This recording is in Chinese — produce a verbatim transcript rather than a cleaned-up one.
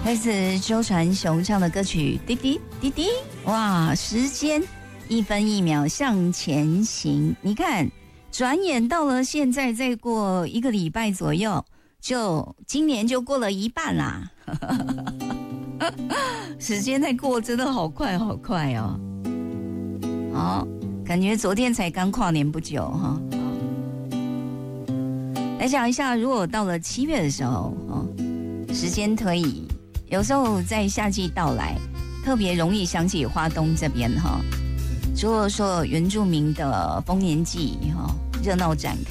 来自周传雄唱的歌曲《滴滴滴滴》，哇，时间一分一秒向前行。你看，转眼到了现在，再过一个礼拜左右，就今年就过了一半啦。时间在过，真的好快好快哦。好，感觉昨天才刚跨年不久哈。来讲一下，如果到了七月的时候，时间推移。有时候在夏季到来，特别容易想起花东这边哈。除了说原住民的丰年祭哈热闹展